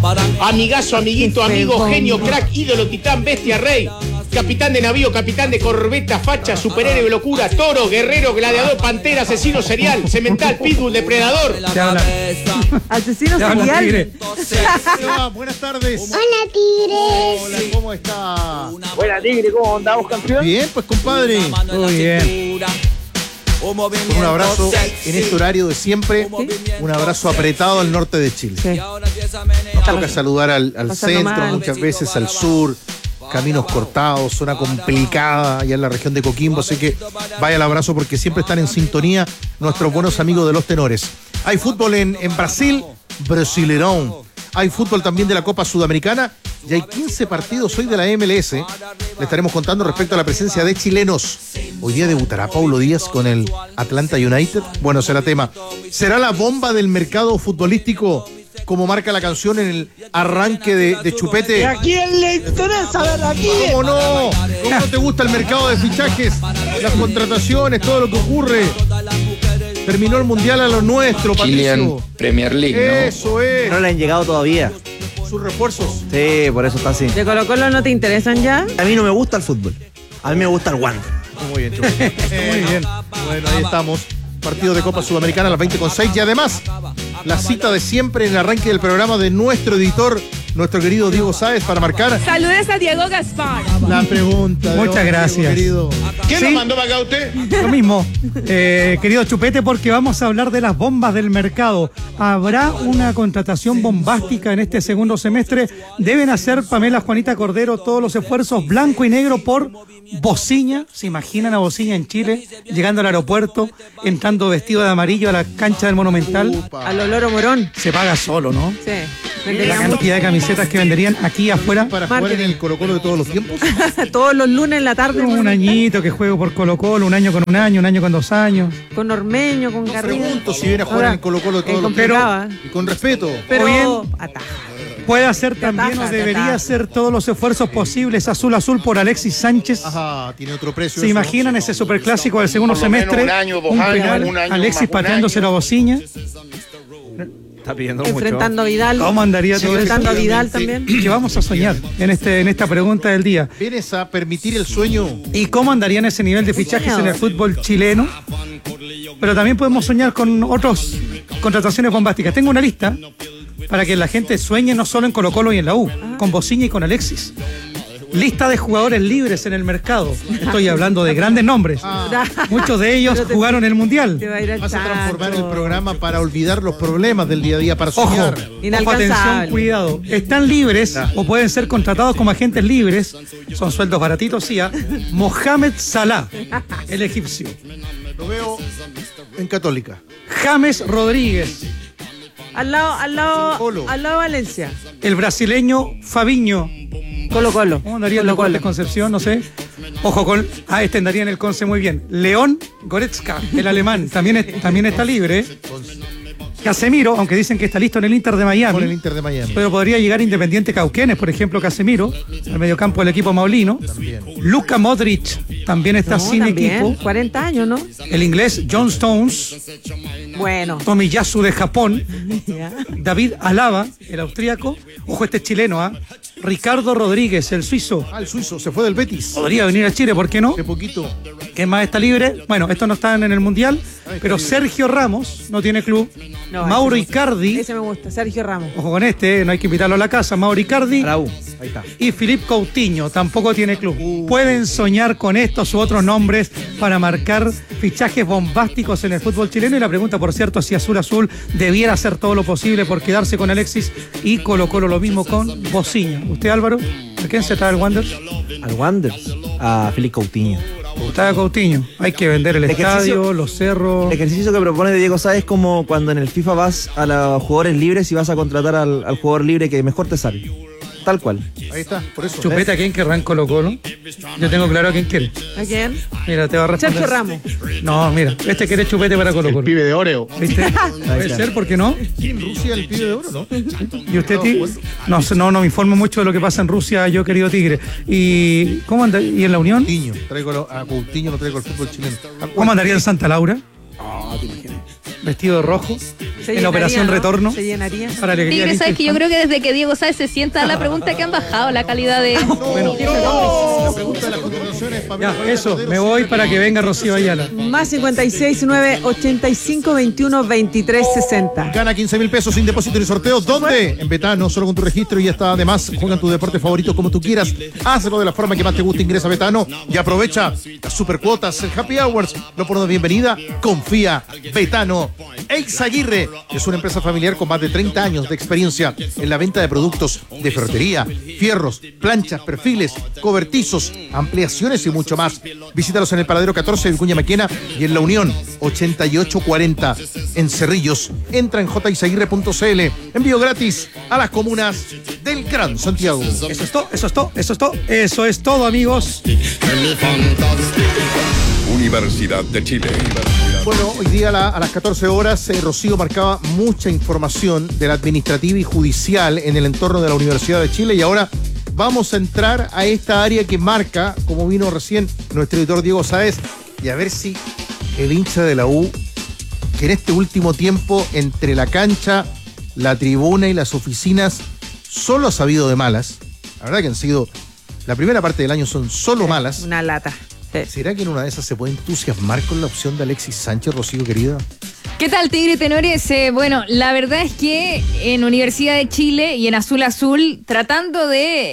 Amigazo, amiguito, amigo, genio, crack, ídolo, titán, bestia, rey. Capitán de navío, capitán de corbeta, facha, superhéroe, locura, toro, guerrero, gladiador, pantera, asesino serial, cemental, pitbull, depredador. Asesino serial. Buenas tardes. Hola, Tigres. Hola, ¿cómo está? Buena, Tigre, ¿cómo andamos, campeón? Bien, pues, compadre. Muy bien. Un abrazo en este horario de siempre. Un abrazo apretado al norte de Chile. Sí. Nos toca saludar al centro, mal. muchas veces al sur. Caminos cortados, zona complicada allá en la región de Coquimbo, así que vaya el abrazo porque siempre están en sintonía nuestros buenos amigos de los tenores. Hay fútbol en Brasil, Brasileirão. Hay fútbol también de la Copa Sudamericana y hay 15 partidos hoy de la MLS. Le estaremos contando respecto a la presencia de chilenos. Hoy día debutará Paulo Díaz con el Atlanta United. Bueno, será tema. ¿Será la bomba del mercado futbolístico como marca la canción en el arranque de Chupete? ¿A quién le interesa ver aquí? ¿Cómo no? ¿Cómo no te gusta el mercado de fichajes? Las contrataciones, todo lo que ocurre. Terminó el Mundial a lo nuestro, Chilean Patricio. Premier League, ¿no? Eso es. No le han llegado todavía. Sus refuerzos. Sí, por eso está así. ¿De Colo Colo no te interesan ya? A mí no me gusta el fútbol. A mí me gusta el Wander. Muy bien, Chupete. Muy bien. Bueno, ahí estamos. Partido de Copa Sudamericana a las 20:06 y además la cita de siempre en el arranque del programa de nuestro editor, nuestro querido Diego Sáez, para marcar Saludes a Diego Gaspar. la pregunta. Muchas gracias. Querido. ¿Quién Sí. lo mandó para acá usted? Lo mismo, querido Chupete, porque vamos a hablar de las bombas del mercado. ¿Habrá una contratación bombástica en este segundo semestre? ¿Deben hacer Pamela Juanita Cordero todos los esfuerzos blanco y negro por Bociña? ¿Se imaginan a Bociña en Chile, llegando al aeropuerto, entrando vestido de amarillo a la cancha del Monumental? Upa. A lo Loro Morón. Se paga solo, ¿no? Sí. La Venderíamos cantidad de camisetas que venderían aquí afuera. Para jugar en el Colo-Colo de todos los tiempos. todos los lunes en la tarde. Un añito que juego por Colo-Colo, un año con 2 años. Con Ormeño, con Garrido. Pregunto si viene a jugar en el Colo-Colo de todos los tiempos. complicaba. Y con respeto. Pero bien. ataja. Puede hacer también ataja, o te debería ataja. hacer todos los esfuerzos posibles azul por Alexis Sánchez. Ajá, tiene otro precio. ¿Se eso. imaginan ese superclásico del segundo Por lo menos semestre? un año, 2 Un años, penal, un año Alexis más un pateándoselo a año. Bociña. Está pidiendo Enfrentando a Vidal. ¿Cómo andaría todo eso? Enfrentando a Vidal también. ¿Qué vamos a soñar en esta pregunta del día? ¿Vienes a permitir el sueño? ¿Y cómo andarían ese nivel de fichajes en el fútbol chileno? Pero también podemos soñar con otras contrataciones bombásticas. Tengo una lista para que la gente sueñe no solo en Colo-Colo y en la U, con Bociña y con Alexis. Lista de jugadores libres en el mercado. Estoy hablando de grandes nombres. Muchos de ellos Pero te- jugaron el Mundial. Te va a ir al Vas a transformar chancho. el programa para olvidar los problemas del día a día, para Ojo, soñar. ojo, Inalcanzable. atención, cuidado. Están libres o pueden ser contratados como agentes libres. Son sueldos baratitos, sí. Mohamed Salah, el egipcio. Lo veo en Católica. James Rodríguez, Al lado Colo. de Valencia. el brasileño Fabinho. Colo Colo. ¿Cómo andaría el Colo Deportes Colo. Concepción? No sé. Ojo con. Este andaría en el Conce muy bien. León Goretzka, el alemán. También está libre. Casemiro, aunque dicen que está listo en el Inter de Con el Miami. Inter de Miami. Pero podría llegar Independiente Cauquenes, por ejemplo, Casemiro, al mediocampo del equipo maulino. Luka Modric también está sin También, equipo. 40 años, ¿no? El inglés John Stones, Bueno. Tomiyasu de Japón, Ya. David Alaba, el austríaco. Ojo, este es chileno, ¿ah? Ricardo Rodríguez, el suizo. Ah, el suizo, se fue del Betis. Podría venir a Chile, ¿por qué no? Hace poquito. ¿Qué más está libre? Bueno, estos no están en el Mundial, pero Sergio Ramos no tiene club. No, Mauro ese me- Icardi, Ese me gusta, Sergio Ramos. ojo con este, no hay que invitarlo a la casa. Mauro Icardi A la U. Ahí está. y Philippe Coutinho tampoco tiene club. Pueden soñar con estos u otros nombres para marcar fichajes bombásticos en el fútbol chileno. Y la pregunta, por cierto, si Azul debiera hacer todo lo posible por quedarse con Alexis y Colo-Colo lo mismo con Bociña. ¿Usted, Álvaro? ¿A quién se trae el Wanderers? Al Wanderers. A Felipe Coutinho. Está Coutinho. Hay que vender el El ejercicio- estadio, los cerros. El ejercicio que propone Diego Sáez es como cuando en el FIFA vas a los jugadores libres y vas a contratar al jugador libre que mejor te sale. Tal cual. Ahí está, por eso. Chupete, ¿a quién querrá en Colo-Colo? Yo tengo claro a quién quiere. ¿A quién? Mira, te va a responder. Sergio Ramos. No, mira, este quiere Chupete para Colo-Colo. Pibe de Oreo. ¿Viste? Puede ser, ¿por qué no? Sí, en Rusia el pibe de oro, ¿no? ¿Y usted, Tigre? No me informo mucho de lo que pasa en Rusia, yo, querido Tigre. ¿Y cómo anda? ¿Y en la Unión? Coutinho. A Coutinho lo traigo al fútbol chileno. ¿Cómo andaría en Santa Laura? Vestido de rojo. en la operación retorno. Se llenaría. Para alegría Tigre, del sabes que yo fan. creo que desde que Diego Sáez se sienta a la pregunta que han bajado la calidad de... La pregunta de las contrataciones, Pamela Ya, eso, Cordero, me voy para que venga Rocío Ayala. Más 56 9 85 21 23 60. Gana 15.000 pesos sin depósito ni sorteo. ¿Dónde? En Betano, solo con tu registro y ya está. Además, juegan tu deporte favorito como tú quieras. Hazlo de la forma que más te guste. Ingresa a Betano y aprovecha las supercuotas, el Happy Hours. Lo pones de bienvenida. Confía. Betano. Eizaguirre es una empresa familiar con más de 30 años de experiencia en la venta de productos de ferretería, fierros, planchas, perfiles, cobertizos, ampliaciones y mucho más. Visítalos en el Paradero 14 de Vicuña Maquena y en La Unión 8840 en Cerrillos. Entra en jaizaguirre.cl. Envío gratis a las comunas del Gran Santiago. Eso es todo, eso es todo, eso es todo. Eso es todo, amigos. Universidad de Chile. Bueno, hoy día a las 14 horas, Rocío marcaba mucha información de la administrativa y judicial en el entorno de la Universidad de Chile y ahora vamos a entrar a esta área que marca, como vino recién nuestro editor Diego Sáez, y a ver si el hincha de la U, que en este último tiempo entre la cancha, la tribuna y las oficinas solo ha sabido de malas. La verdad que han sido, la primera parte del año son solo malas. Una lata. Sí. ¿Será que en una de esas se puede entusiasmar con la opción de Alexis Sánchez, Rocío querida? ¿Qué tal, Tigre Tenores? Bueno, la verdad es que en Universidad de Chile y en Azul Azul, tratando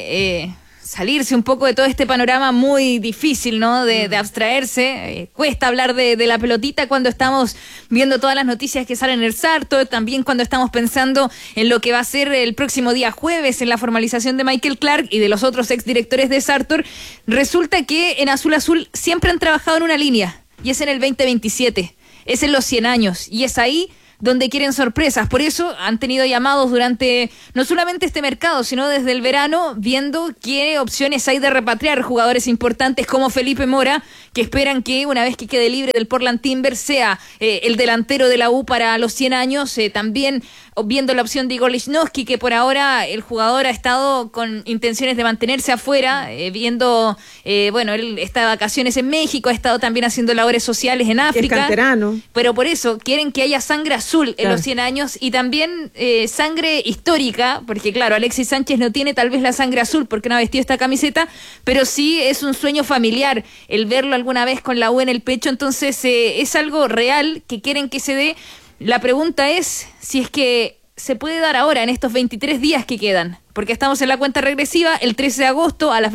de salirse un poco de todo este panorama muy difícil, ¿no? De abstraerse. Cuesta hablar de la pelotita cuando estamos viendo todas las noticias que salen en el Sartor, también cuando estamos pensando en lo que va a ser el próximo día jueves en la formalización de Michael Clark y de los otros exdirectores de Sartor. Resulta que en Azul Azul siempre han trabajado en una línea, y es en el 2027, es en los 100 años, y es ahí donde quieren sorpresas. Por eso han tenido llamados durante no solamente este mercado, sino desde el verano, viendo qué opciones hay de repatriar jugadores importantes como Felipe Mora, que esperan que una vez que quede libre del Portland Timbers sea el delantero de la U para los 100 años. También viendo la opción de Igor Lichnowsky, que por ahora el jugador ha estado con intenciones de mantenerse afuera, viendo, bueno, él está de vacaciones en México, ha estado también haciendo labores sociales en África. Es canterano. Pero por eso quieren que haya sangre azul en Claro. los 100 años y también sangre histórica, porque claro, Alexis Sánchez no tiene tal vez la sangre azul porque no ha vestido esta camiseta, pero sí es un sueño familiar el verlo alguna vez con la U en el pecho. Entonces es algo real que quieren que se dé. La pregunta es si es que se puede dar ahora en estos 23 días que quedan, porque estamos en la cuenta regresiva. El 13 de agosto a las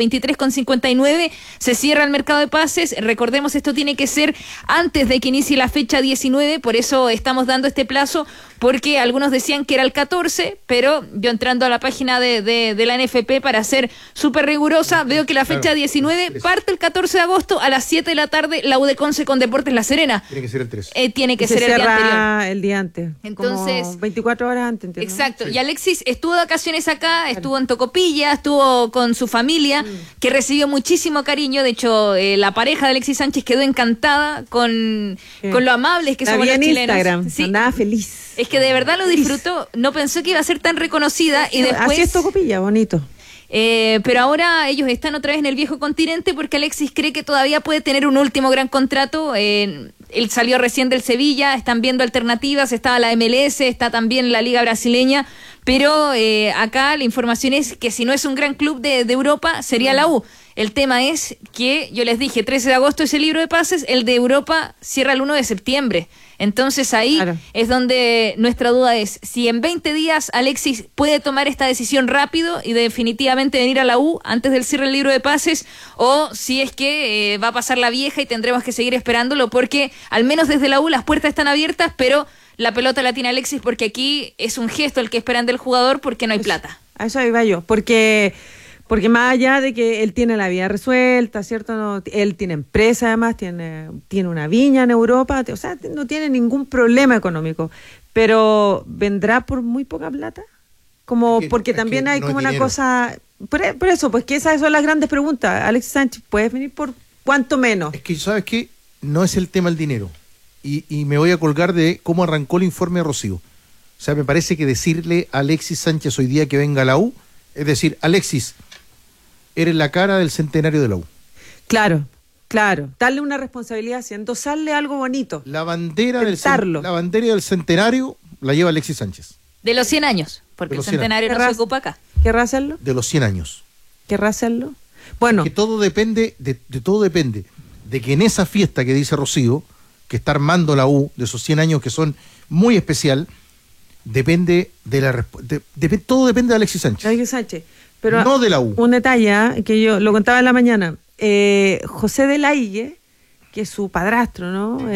23:59 se cierra el mercado de pases. Recordemos, esto tiene que ser antes de que inicie la fecha 19, por eso estamos dando este plazo, porque algunos decían que era el 14, pero yo entrando a la página de la NFP para ser súper rigurosa, veo que la fecha 19 parte el 14 de agosto a las 7 de la tarde, la U de Conce con Deportes La Serena. Tiene que ser el 3. Tiene que Se ser el día anterior. cierra el día antes. Entonces, como 24 horas antes. ¿entiendes? Exacto, y Alexis estuvo de vacaciones acá, estuvo en Tocopilla, estuvo con su familia, que recibió muchísimo cariño. De hecho, la pareja de Alexis Sánchez quedó encantada con lo amables que La somos vi los en chilenos. Instagram, Sí. andaba feliz. Es que de verdad lo disfrutó, no pensó que iba a ser tan reconocida y después... Así es Tocopilla, bonito. Pero ahora ellos están otra vez en el viejo continente porque Alexis cree que todavía puede tener un último gran contrato. Él salió recién del Sevilla, están viendo alternativas, está la MLS, está también la Liga Brasileña, pero acá la información es que si no es un gran club de Europa, sería la U. El tema es que, yo les dije, 13 de agosto es el libro de pases, el de Europa cierra el 1 de septiembre. Entonces ahí es donde nuestra duda es si en 20 días Alexis puede tomar esta decisión rápido y definitivamente venir a la U antes del cierre del libro de pases, o si es que va a pasar la vieja y tendremos que seguir esperándolo, porque al menos desde la U las puertas están abiertas, pero la pelota la tiene Alexis, porque aquí es un gesto el que esperan del jugador porque no hay plata. A eso iba yo, porque más allá de que él tiene la vida resuelta, ¿cierto? No, él tiene empresa además, tiene una viña en Europa, o sea, no tiene ningún problema económico, pero ¿vendrá por muy poca plata? Porque también hay no como es una dinero. cosa... Por eso, pues que esas son las grandes preguntas. Alexis Sánchez, ¿puedes venir por cuánto menos? Es que, ¿sabes qué? No es el tema el dinero. Y me voy a colgar de cómo arrancó el informe de Rocío. O sea, me parece que decirle a Alexis Sánchez hoy día que venga a la U, es decir, Alexis, eres la cara del centenario de la U. Claro. Darle una responsabilidad, endosarle algo bonito. La bandera del Tentarlo. centenario la lleva Alexis Sánchez. De los 100 años, porque el centenario no se ocupa acá. ¿Querrá hacerlo? De los 100 años. ¿Querrá hacerlo? Bueno. Que todo depende, de todo depende de que en esa fiesta que dice Rocío, que está armando la U, de esos 100 años que son muy especial, depende de todo depende de Alexis Sánchez. Alexis Sánchez. Pero no de la U. Un detalle que yo lo contaba en la mañana. José de Laïgue, que es su padrastro, ¿no?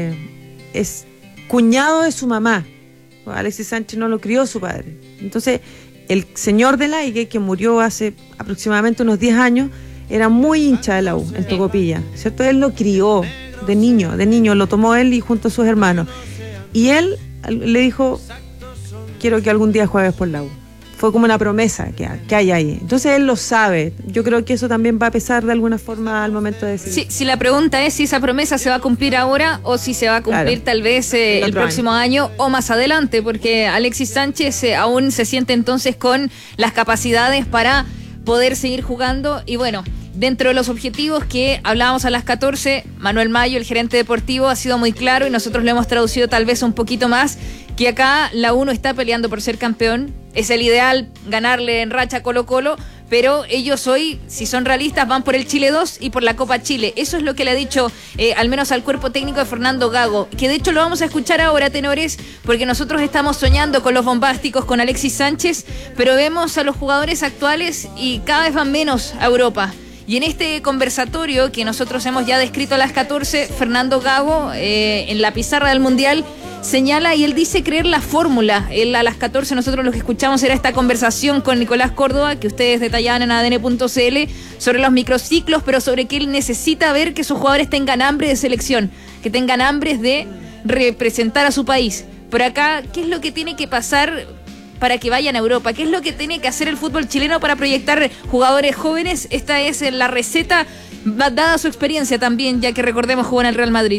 Es cuñado de su mamá. Alexis Sánchez no lo crió su padre. Entonces, el señor de Laïgue, que murió hace aproximadamente unos 10 años, era muy hincha de la U en Tocopilla, ¿cierto? Él lo crió de niño, lo tomó él y junto a sus hermanos. Y él le dijo, quiero que algún día juegues por la U. Fue como una promesa que hay ahí. Entonces él lo sabe. Yo creo que eso también va a pesar de alguna forma al momento de decidir. Sí, si la pregunta es si esa promesa se va a cumplir ahora o si se va a cumplir tal vez el próximo año o más adelante, porque Alexis Sánchez aún se siente entonces con las capacidades para poder seguir jugando. Y bueno, dentro de los objetivos que hablábamos a las 14, Manuel Mayo, el gerente deportivo, ha sido muy claro y nosotros lo hemos traducido tal vez un poquito más, que acá la U no está peleando por ser campeón. Es el ideal ganarle en racha a Colo-Colo, pero ellos hoy, si son realistas, van por el Chile 2 y por la Copa Chile. Eso es lo que le ha dicho al menos al cuerpo técnico de Fernando Gago, que de hecho lo vamos a escuchar ahora, tenores, porque nosotros estamos soñando con los bombásticos, con Alexis Sánchez, pero vemos a los jugadores actuales y cada vez van menos a Europa. Y en este conversatorio que nosotros hemos ya descrito a las 14, Fernando Gago, en la pizarra del Mundial, señala y él dice creer la fórmula. Él a las 14 nosotros lo que escuchamos era esta conversación con Nicolás Córdoba, que ustedes detallaban en ADN.cl, sobre los microciclos, pero sobre que él necesita ver que sus jugadores tengan hambre de selección, que tengan hambre de representar a su país. Por acá, ¿qué es lo que tiene que pasar para que vayan a Europa? ¿Qué es lo que tiene que hacer el fútbol chileno para proyectar jugadores jóvenes? Esta es la receta, dada su experiencia también, ya que recordemos jugó en el Real Madrid.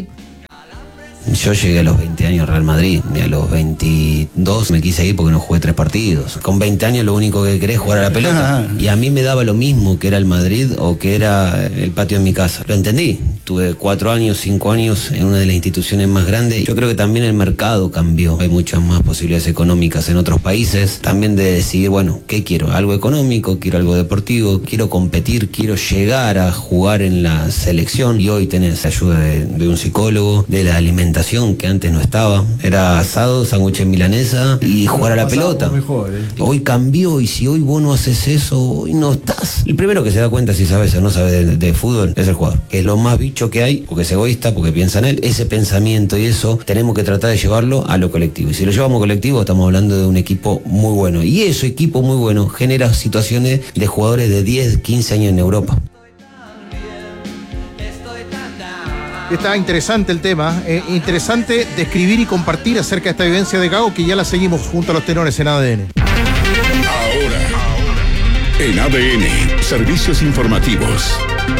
Yo llegué a los 20 años al Real Madrid y a los 22 me quise ir porque no jugué 3 partidos. Con 20 años lo único que querés es jugar a la pelota. Y a mí me daba lo mismo que era el Madrid o que era el patio en mi casa. Lo entendí. Tuve 4 años, 5 años en una de las instituciones más grandes. Yo creo que también el mercado cambió. Hay muchas más posibilidades económicas en otros países. También de decidir, bueno, ¿qué quiero? ¿Algo económico? ¿Quiero algo deportivo? ¿Quiero competir? ¿Quiero llegar a jugar en la selección? Y hoy tenés ayuda de un psicólogo, de la alimentación que antes no estaba. Era asado, sándwich en milanesa y jugar a la pelota. Hoy cambió y si hoy vos no haces eso, hoy no estás. El primero que se da cuenta si sabes o no sabes de fútbol es el jugador. Que es lo más bicho que hay, porque es egoísta, porque piensa en él. Ese pensamiento y eso tenemos que tratar de llevarlo a lo colectivo. Y si lo llevamos colectivo estamos hablando de un equipo muy bueno. Y ese equipo muy bueno genera situaciones de jugadores de 10, 15 años en Europa. Está interesante el tema, interesante describir y compartir acerca de esta vivencia de Gago, que ya la seguimos junto a los tenores en ADN. Ahora, en ADN, servicios informativos.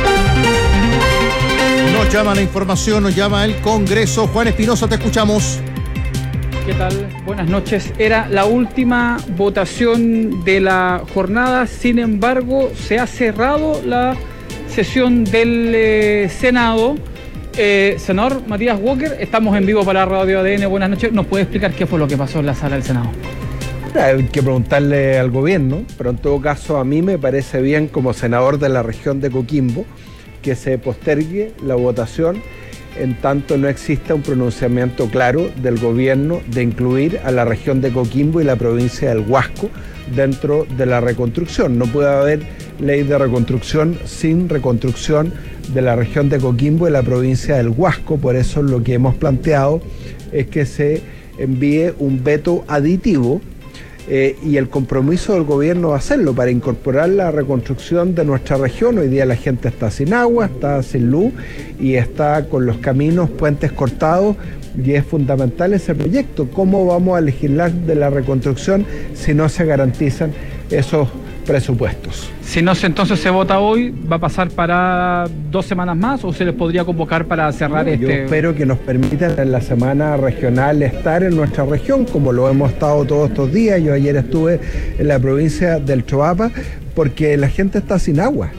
Nos llama la información, nos llama el Congreso. Juan Espinosa, te escuchamos. ¿Qué tal? Buenas noches. Era la última votación de la jornada, sin embargo, se ha cerrado la sesión del Senado. Senador Matías Walker, estamos en vivo para Radio ADN. Buenas noches. ¿Nos puede explicar qué fue lo que pasó en la sala del Senado? Hay que preguntarle al gobierno, pero en todo caso a mí me parece bien, como senador de la región de Coquimbo, que se postergue la votación en tanto no exista un pronunciamiento claro del gobierno de incluir a la región de Coquimbo y la provincia del Huasco dentro de la reconstrucción. No puede haber ley de reconstrucción sin reconstrucción de la región de Coquimbo y la provincia del Huasco. Por eso lo que hemos planteado es que se envíe un veto aditivo y el compromiso del gobierno va a hacerlo para incorporar la reconstrucción de nuestra región. Hoy día la gente está sin agua, está sin luz y está con los caminos, puentes cortados, y es fundamental ese proyecto. ¿Cómo vamos a legislar de la reconstrucción si no se garantizan esos presupuestos? Si no, entonces se vota hoy, ¿va a pasar para 2 semanas más o se les podría convocar para cerrar Yo espero que nos permitan en la semana regional estar en nuestra región, como lo hemos estado todos estos días. Yo ayer estuve en la provincia del Choapa, porque la gente está sin agua.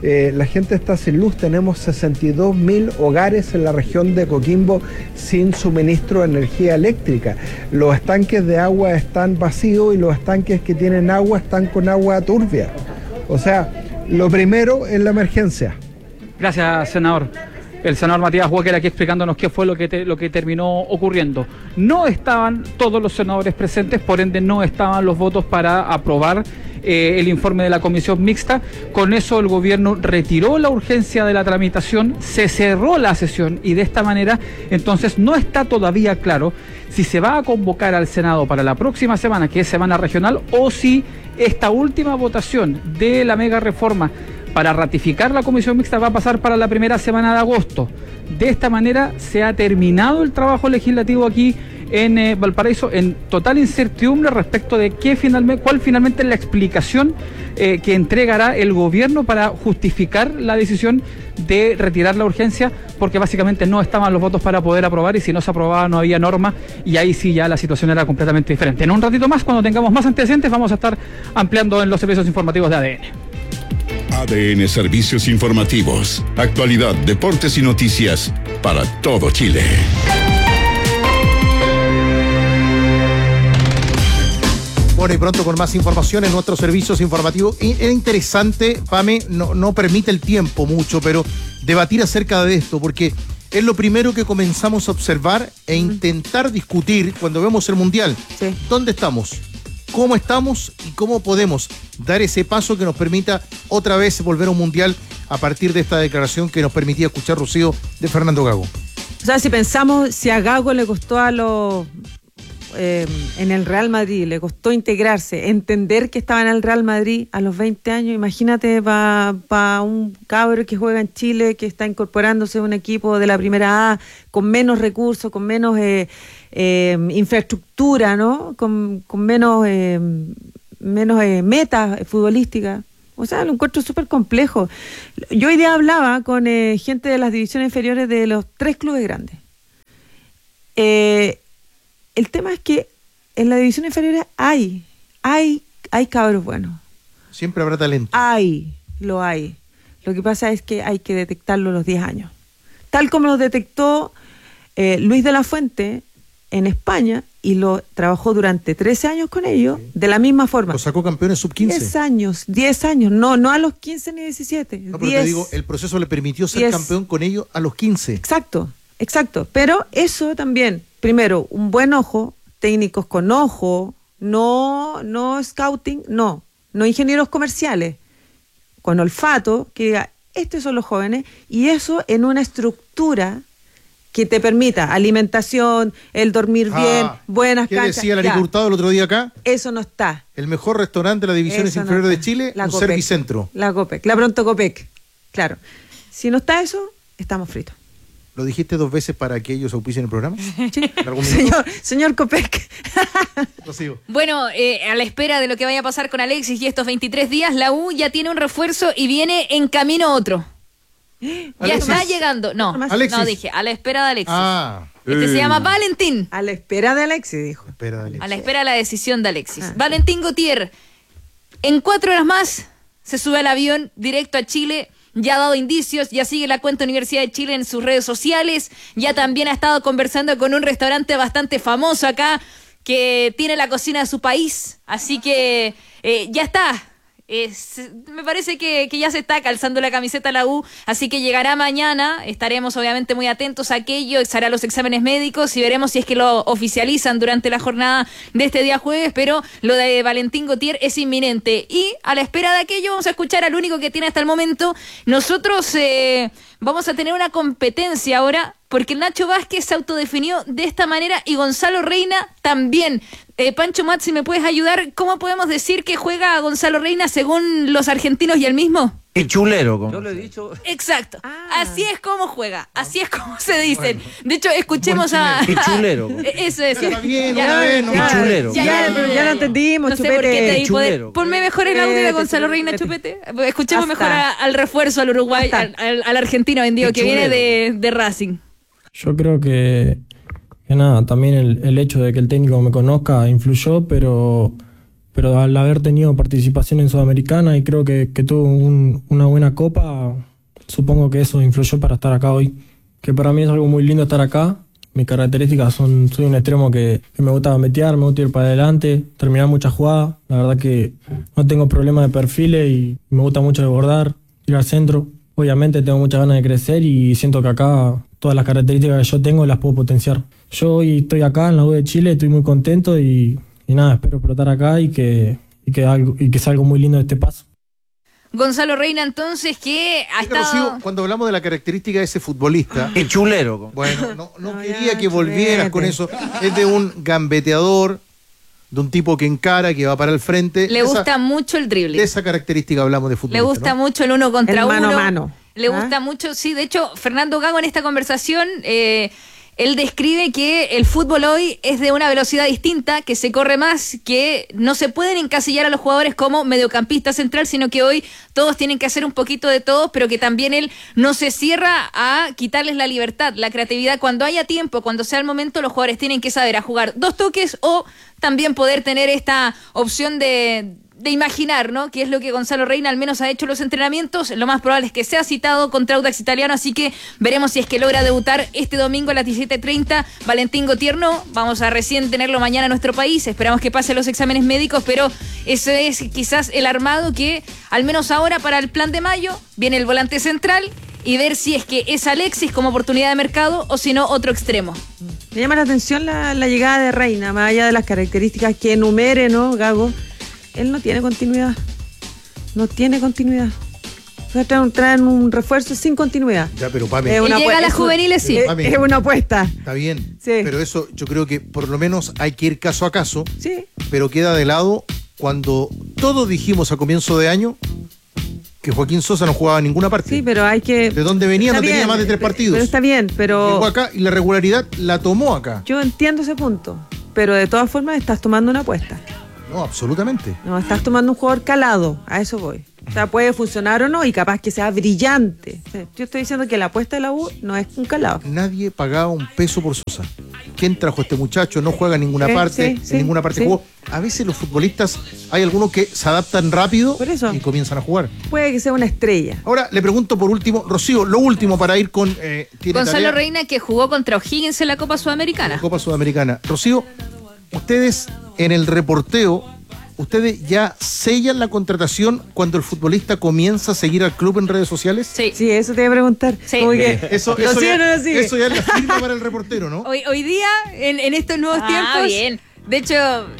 La gente está sin luz, tenemos 62.000 hogares en la región de Coquimbo sin suministro de energía eléctrica. Los estanques de agua están vacíos y los estanques que tienen agua están con agua turbia. O sea, lo primero es la emergencia. Gracias, senador. El senador Matías Walker aquí explicándonos qué fue lo que terminó ocurriendo. No estaban todos los senadores presentes, por ende no estaban los votos para aprobar el informe de la comisión mixta. Con eso el gobierno retiró la urgencia de la tramitación, se cerró la sesión y de esta manera entonces no está todavía claro si se va a convocar al Senado para la próxima semana, que es semana regional, o si esta última votación de la mega reforma para ratificar la comisión mixta va a pasar para la primera semana de agosto. De esta manera se ha terminado el trabajo legislativo aquí en Valparaíso en total incertidumbre respecto de cuál finalmente es la explicación que entregará el gobierno para justificar la decisión de retirar la urgencia, porque básicamente no estaban los votos para poder aprobar y si no se aprobaba no había norma y ahí sí ya la situación era completamente diferente. En un ratito más, cuando tengamos más antecedentes, vamos a estar ampliando en los servicios informativos de ADN. ADN Servicios Informativos. Actualidad, deportes y noticias para todo Chile. Bueno, y pronto con más información en nuestros servicios informativos. Era interesante, Pame, no permite el tiempo mucho, pero debatir acerca de esto, porque es lo primero que comenzamos a observar e intentar discutir cuando vemos el Mundial. Sí. ¿Dónde estamos? ¿Cómo estamos? ¿Y cómo podemos dar ese paso que nos permita otra vez volver a un Mundial a partir de esta declaración que nos permitía escuchar, Rocío, de Fernando Gago? O sea, si pensamos, si a Gago le costó en el Real Madrid, le costó integrarse, entender que estaba en el Real Madrid a los 20 años, imagínate para un cabro que juega en Chile, que está incorporándose a un equipo de la primera A, con menos recursos, con menos infraestructura, ¿no? Con menos metas futbolísticas. O sea, lo encuentro súper complejo. Yo hoy día hablaba con gente de las divisiones inferiores de los 3 clubes grandes. El tema es que en la división inferior hay cabros buenos. Siempre habrá talento. Lo hay. Lo que pasa es que hay que detectarlo a los 10 años. Tal como lo detectó Luis de la Fuente en España y lo trabajó durante 13 años con ellos, de la misma forma. Lo sacó campeones sub-15. 10 años, no a los 15 ni 17. No, pero te digo, el proceso le permitió ser campeón con ellos a los 15. Exacto. Pero eso también, primero, un buen ojo, técnicos con ojo, no scouting, no ingenieros comerciales, con olfato, que diga, estos son los jóvenes, y eso en una estructura que te permita alimentación, el dormir bien, buenas ¿qué canchas. ¿Qué decía Larry Hurtado el otro día acá? Eso no está. El mejor restaurante de las divisiones inferiores de Chile, un Servicentro. La Copec, la Pronto Copec, claro. Si no está eso, estamos fritos. ¿Lo dijiste 2 veces para que ellos auspicien el programa? Sí. Señor Copec. Bueno, a la espera de lo que vaya a pasar con Alexis y estos 23 días, la U ya tiene un refuerzo y viene en camino otro. Ya está llegando. No, dije, a la espera de Alexis. Se llama Valentín. A la espera de Alexis, dijo. A la espera de la decisión de Alexis. Valentín Gautier, en 4 horas más, se sube al avión directo a Chile. Ya ha dado indicios, ya sigue la cuenta Universidad de Chile en sus redes sociales, ya también ha estado conversando con un restaurante bastante famoso acá, que tiene la cocina de su país, así que ya está. Me parece que ya se está calzando la camiseta la U, así que llegará mañana, estaremos obviamente muy atentos a aquello, se harán los exámenes médicos y veremos si es que lo oficializan durante la jornada de este día jueves, pero lo de Valentín Gautier es inminente y a la espera de aquello vamos a escuchar al único que tiene hasta el momento. Nosotros vamos a tener una competencia ahora, porque el Nacho Vázquez se autodefinió de esta manera y Gonzalo Reina también. Pancho Mat, si me puedes ayudar, ¿cómo podemos decir que juega Gonzalo Reina según los argentinos y él mismo? El chulero, como yo lo he dicho. Exacto. Así es como juega, así es como se dicen. De hecho, escuchemos a... El chulero. Eso es. Está bien, el chulero. Ya lo entendimos, no sé Chupete. por qué te di poder. Chulero. Ponme mejor el audio de Gonzalo Reina, Chupete. Escuchemos mejor al refuerzo, al Uruguay, al argentino vendido que viene de Racing. Yo creo que nada, también el hecho de que el técnico me conozca influyó, pero pero al haber tenido participación en Sudamericana y creo que tuvo una buena copa, supongo que eso influyó para estar acá hoy. Que para mí es algo muy lindo estar acá. Mis características soy un extremo que me gusta metear, me gusta ir para adelante, terminar muchas jugadas. La verdad que no tengo problema de perfiles y me gusta mucho desbordar, ir al centro. Obviamente tengo muchas ganas de crecer y siento que acá todas las características que yo tengo las puedo potenciar. Yo hoy estoy acá en la U de Chile, estoy muy contento y nada, espero explotar acá y que sea algo muy lindo de este paso. Gonzalo Reina, entonces, que ha estado... Rocío, cuando hablamos de la característica de ese futbolista... ¡Qué chulero! Bueno, no quería que volvieras con eso. Es de un gambeteador, de un tipo que encara, que va para el frente. Le gusta mucho el dribbling. De esa característica hablamos de futbolista. Le gusta mucho el uno contra uno. Mano a mano. Le gusta mucho, sí. De hecho, Fernando Gago en esta conversación... él describe que el fútbol hoy es de una velocidad distinta, que se corre más, que no se pueden encasillar a los jugadores como mediocampista central, sino que hoy todos tienen que hacer un poquito de todo, pero que también él no se cierra a quitarles la libertad, la creatividad. Cuando haya tiempo, cuando sea el momento, los jugadores tienen que saber a jugar 2 toques o también poder tener esta opción de imaginar, ¿no? Que es lo que Gonzalo Reina al menos ha hecho en los entrenamientos. Lo más probable es que sea citado contra Audax Italiano, así que veremos si es que logra debutar este domingo a las 17:30. Valentín Gauthier no, vamos a recién tenerlo mañana en nuestro país, esperamos que pase los exámenes médicos, pero ese es quizás el armado que, al menos ahora para el plan de mayo, viene el volante central y ver si es que es Alexis como oportunidad de mercado o si no otro extremo. Me llama la atención la llegada de Reina, más allá de las características que enumere, ¿no, Gago? Él no tiene continuidad. No tiene continuidad. O sea, traen un refuerzo sin continuidad. Ya, pero Pame, y llega a las juveniles, sí. Es una apuesta. Está bien. Sí. Pero eso yo creo que por lo menos hay que ir caso a caso. Sí. Pero queda de lado cuando todos dijimos a comienzo de año que Joaquín Sosa no jugaba en ninguna parte. Sí, pero hay que... ¿De dónde venía? Está no tenía bien, más de 3 partidos. Pero está bien, pero... Llegó acá y la regularidad la tomó acá. Yo entiendo ese punto, pero de todas formas estás tomando una apuesta. No, absolutamente. No, estás tomando un jugador calado, a eso voy. O sea, puede funcionar o no y capaz que sea brillante. O sea, yo estoy diciendo que la apuesta de la U no es un calado. Nadie pagaba un peso por Sosa. ¿Quién trajo a este muchacho? No juega en ninguna parte, en ninguna parte jugó. A veces los futbolistas, hay algunos que se adaptan rápido y comienzan a jugar. Puede que sea una estrella. Ahora le pregunto por último, Rocío, lo último para ir con... Gonzalo Reina, que jugó contra O'Higgins en la Copa Sudamericana. Copa Sudamericana. Rocío, ustedes en el reporteo, ¿ustedes ya sellan la contratación cuando el futbolista comienza a seguir al club en redes sociales? Sí, eso te iba a preguntar. Sí. Eso ya es la firma para el reportero, ¿no? Hoy día, en estos nuevos tiempos... Bien. De hecho,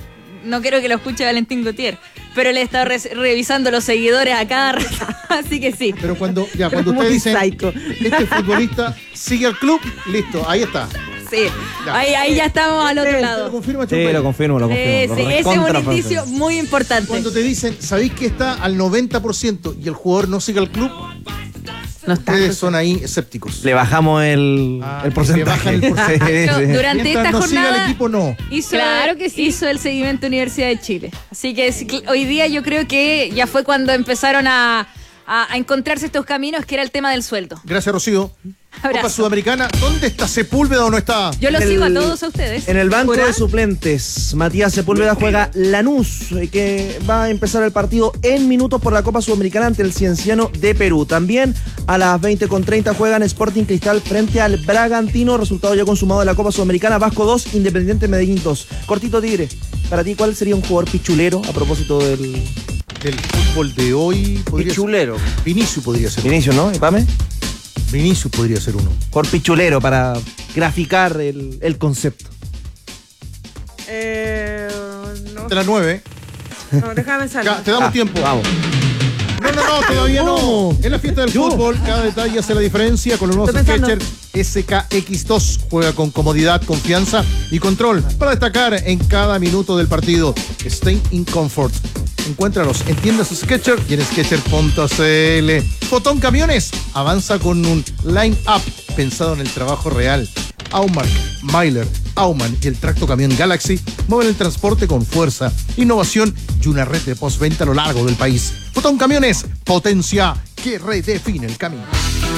no quiero que lo escuche Valentín Gauthier, pero le he estado revisando los seguidores a cada rato, así que sí. Pero cuando ustedes dicen, este futbolista sigue al club, listo, ahí está. Sí, ahí ya estamos al otro lado. ¿Lo confirma, Sí, lo confirmo. Sí, ese es un indicio muy importante. Cuando te dicen, ¿sabéis que está al 90% y el jugador no sigue al club? No está. Ustedes son ahí escépticos. Le bajamos el porcentaje. Le bajan el porcentaje. Durante Mientras esta no siga jornada el equipo, no. claro que sí. Hizo el seguimiento Universidad de Chile. Así que hoy día yo creo que ya fue cuando empezaron a encontrarse estos caminos, que era el tema del sueldo. Gracias, Rocío. Abrazo. Copa Sudamericana, ¿dónde está Sepúlveda o no está? Yo los sigo a todos a ustedes. En el banco ¿Jurá? de suplentes, Matías Sepúlveda juega Lanús, que va a empezar el partido en minutos por la Copa Sudamericana ante el Cienciano de Perú. También a las 20:30 juegan Sporting Cristal frente al Bragantino. Resultado ya consumado de la Copa Sudamericana. Vasco 2, Independiente Medellín 2. Cortito, Tigre, para ti, ¿cuál sería un jugador pichulero a propósito del fútbol de hoy? Pichulero. Vinicius podría ser. Vinicius, ¿no? ¿Y Pame? Vinicius podría ser uno. Por pichulero, para graficar el concepto. No. De las 9. No, déjame pensar. Te damos tiempo. Vamos. No, todavía no. En la fiesta del fútbol, cada detalle hace la diferencia. Con los nuevos Skechers SKX2 juega con comodidad, confianza y control para destacar en cada minuto del partido. Stay in comfort. Encuéntralos en tiendas Skechers y en Skechers.cl. Fotón Camiones avanza con un line-up pensado en el trabajo real. Aumark, Myler, Aumann y el tracto camión Galaxy mueven el transporte con fuerza, innovación y una red de postventa a lo largo del país. Fotón Camiones, potencia que redefine el camino.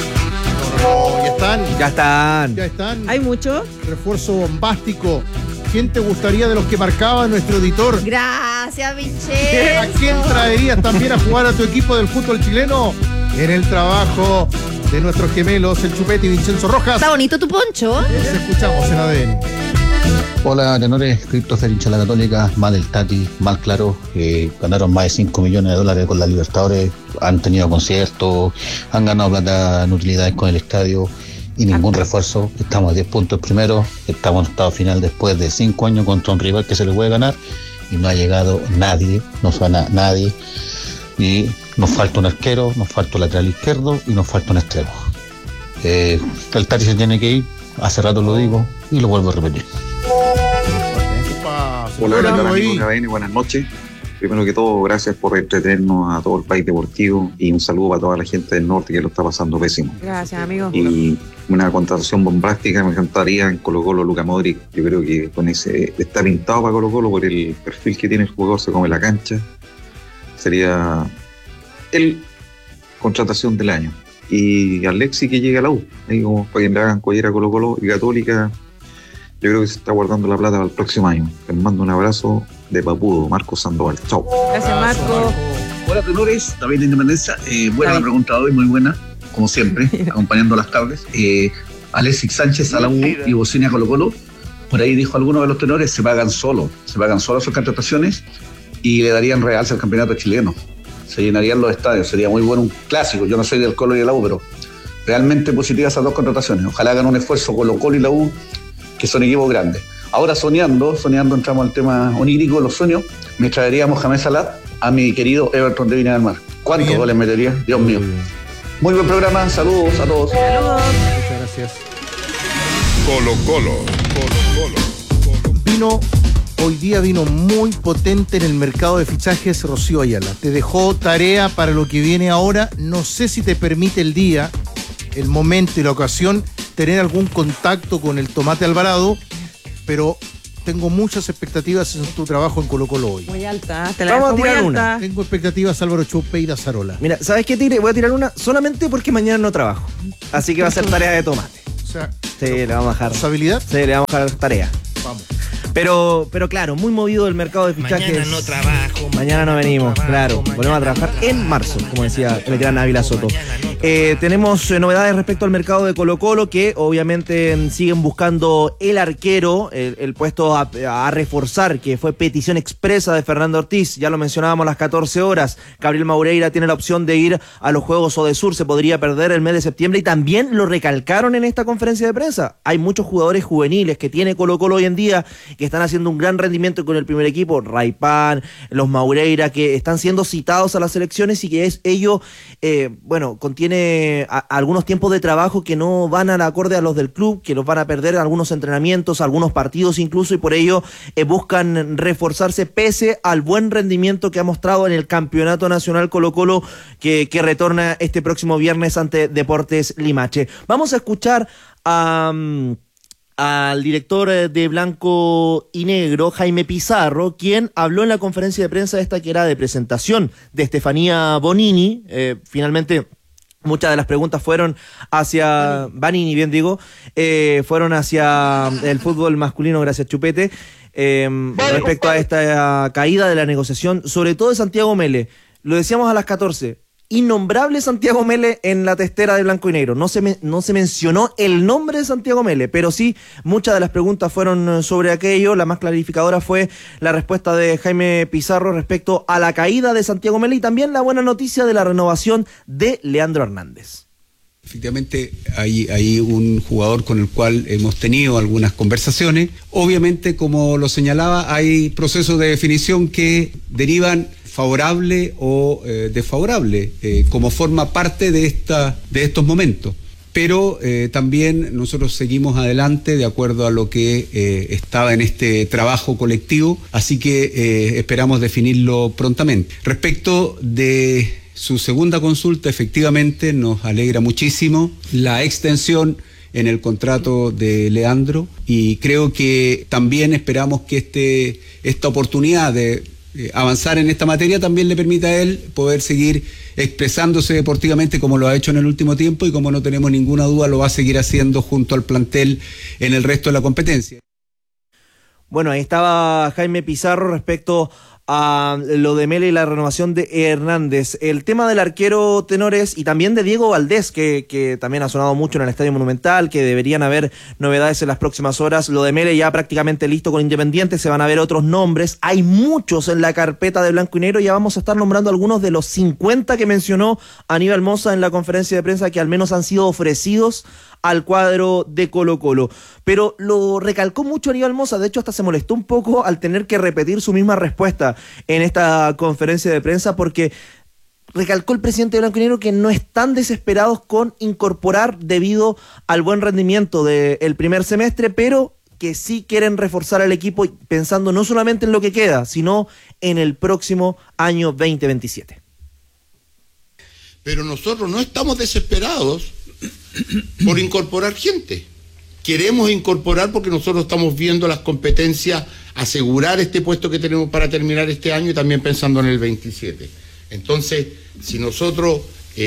Ya están. Ya están. Ya están. ¿Hay mucho? Refuerzo bombástico. quién te gustaría de los que marcaba nuestro editor? Gracias, Vincenzo. ¿A quién traerías también a jugar a tu equipo del fútbol chileno? En el trabajo de nuestros gemelos, el Chupete y Vincenzo Rojas. Está bonito tu poncho. Los escuchamos en ADN. Hola, tenores. Christopher, hincha de la Católica, mal del Tati, mal claro. Ganaron más de 5 millones de dólares con la Libertadores, han tenido conciertos, han ganado plata en utilidades con el estadio y ningún refuerzo. Estamos a 10 puntos primero, estamos en octavo final después de 5 años contra un rival que se le puede ganar y no ha llegado nadie, no suena nadie. Y nos falta un arquero, nos falta un lateral izquierdo y nos falta un extremo. El Tati se tiene que ir, hace rato lo digo y lo vuelvo a repetir. Hola amigos de ADN, buenas noches. Primero que todo, gracias por entretenernos a todo el país deportivo y un saludo para toda la gente del norte que lo está pasando pésimo. Gracias, amigo. Y una contratación bombástica, me encantaría en Colo-Colo Luka Modric. Yo creo que con ese está pintado para Colo-Colo por el perfil que tiene el jugador, se come la cancha. Sería el contratación del año. Y Alexis que llegue a la U, ahí como para que le hagan collera a Colo-Colo y Católica. Yo creo que se está guardando la plata para el próximo año. Les mando un abrazo de Papudo, Marco Sandoval. Chao. Gracias, Marco. Hola, tenores. David de Independencia. Buena la pregunta de hoy, muy buena, como siempre, acompañando las tardes. Alexis Sánchez a la U y Bocini a Colo-Colo. Por ahí dijo alguno de los tenores, se pagan solo sus contrataciones y le darían realce al campeonato chileno. Se llenarían los estadios, sería muy bueno un clásico. Yo no soy del Colo y de la U, pero realmente positivas esas dos contrataciones. Ojalá hagan un esfuerzo Colo-Colo y la U, que son equipos grandes. Ahora soñando entramos al tema onírico, los sueños, me traeríamos Mohamed Salah a mi querido Everton de Viña del Mar. ¿Cuántos goles metería? Dios mío. Muy buen programa, saludos a todos. Saludos. Muchas gracias. Colo-Colo. Hoy día vino muy potente en el mercado de fichajes Rocío Ayala. Te dejó tarea para lo que viene ahora. No sé si te permite el día, el momento y la ocasión tener algún contacto con el Tomate Alvarado, pero tengo muchas expectativas en tu trabajo en Colo-Colo hoy. Muy alta, te la Vamos a tirar una. Tengo expectativas, Álvaro Chupe y Dazarola. Mira, ¿sabes qué, Tigre? Voy a tirar una solamente porque mañana no trabajo. Así que va a ser tarea de Tomate. O sea, sí, le vamos a dejar. ¿Responsabilidad? Sí, le vamos a dejar tarea. Vamos. Pero claro, muy movido el mercado de fichajes. Mañana no trabajo. Mañana no venimos, claro. Volvemos a trabajar en marzo, como decía el gran Ávila Soto. Tenemos novedades respecto al mercado de Colo-Colo, que obviamente siguen buscando el arquero, el puesto a reforzar, que fue petición expresa de Fernando Ortiz. Ya lo mencionábamos a las 14 horas. Gabriel Maureira tiene la opción de ir a los Juegos Odesur, se podría perder el mes de septiembre, y también lo recalcaron en esta conferencia de prensa. Hay muchos jugadores juveniles que tiene Colo-Colo hoy en día, que están haciendo un gran rendimiento con el primer equipo, Raipán, los Maureira, que están siendo citados a las selecciones y que ello, contiene algunos tiempos de trabajo que no van a la acorde a los del club, que los van a perder algunos entrenamientos, algunos partidos incluso, y por ello buscan reforzarse pese al buen rendimiento que ha mostrado en el Campeonato Nacional Colo-Colo, que retorna este próximo viernes ante Deportes Limache. Vamos a escuchar al director de Blanco y Negro, Jaime Pizarro, quien habló en la conferencia de prensa esta que era de presentación de Estefanía Bonini. Finalmente, muchas de las preguntas fueron hacia Vanini, bien digo, fueron hacia el fútbol masculino, gracias Chupete, respecto a esta caída de la negociación, sobre todo de Santiago Mele. Lo decíamos a las 14. Innombrable Santiago Mele en la testera de Blanco y Negro. No se mencionó el nombre de Santiago Mele, pero sí muchas de las preguntas fueron sobre aquello. La más clarificadora fue la respuesta de Jaime Pizarro respecto a la caída de Santiago Mele y también la buena noticia de la renovación de Leandro Hernández. Efectivamente, hay un jugador con el cual hemos tenido algunas conversaciones. Obviamente, como lo señalaba, hay procesos de definición que derivan favorable o desfavorable, como forma parte de estos momentos. Pero también nosotros seguimos adelante de acuerdo a lo que estaba en este trabajo colectivo, así que esperamos definirlo prontamente. Respecto de su segunda consulta, efectivamente nos alegra muchísimo la extensión en el contrato de Leandro, y creo que también esperamos que esta oportunidad de avanzar en esta materia también le permita a él poder seguir expresándose deportivamente como lo ha hecho en el último tiempo, y como no tenemos ninguna duda lo va a seguir haciendo junto al plantel en el resto de la competencia. Bueno, ahí estaba Jaime Pizarro respecto a lo de Mele y la renovación de Hernández. El tema del arquero Tenores y también de Diego Valdés, que también ha sonado mucho en el Estadio Monumental, que deberían haber novedades en las próximas horas. Lo de Mele ya prácticamente listo con Independiente, se van a ver otros nombres. Hay muchos en la carpeta de blanco y negro, ya vamos a estar nombrando algunos de los 50 que mencionó Aníbal Mosa en la conferencia de prensa, que al menos han sido ofrecidos al cuadro de Colo-Colo. Pero lo recalcó mucho Aníbal Mosa, de hecho hasta se molestó un poco al tener que repetir su misma respuesta en esta conferencia de prensa, porque recalcó el presidente de Blanco y Negro que no están desesperados con incorporar debido al buen rendimiento del primer semestre, pero que sí quieren reforzar al equipo pensando no solamente en lo que queda, sino en el próximo año 2027. Pero nosotros no estamos desesperados por incorporar gente. Queremos incorporar porque nosotros estamos viendo las competencias, asegurar este puesto que tenemos para terminar este año y también pensando en el 27. Entonces, si nosotros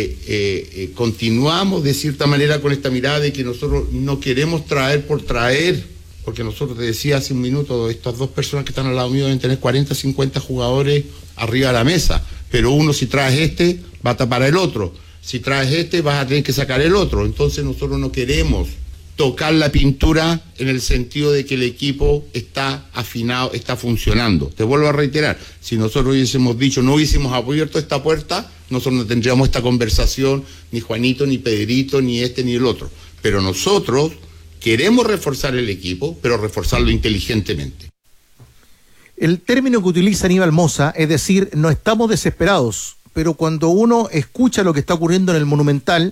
continuamos de cierta manera con esta mirada de que nosotros no queremos traer por traer, porque nosotros, te decía hace un minuto, estas dos personas que están al lado mío deben tener 40, 50 jugadores arriba de la mesa, pero uno, si traes este, va a tapar el otro. Si traes este, vas a tener que sacar el otro. Entonces nosotros no queremos tocar la pintura en el sentido de que el equipo está afinado, está funcionando. Te vuelvo a reiterar, si nosotros hubiésemos dicho, no hubiésemos abierto esta puerta, nosotros no tendríamos esta conversación, ni Juanito, ni Pedrito, ni este, ni el otro. Pero nosotros queremos reforzar el equipo, pero reforzarlo inteligentemente. El término que utiliza Aníbal Mosa, es decir, no estamos desesperados, pero cuando uno escucha lo que está ocurriendo en el Monumental,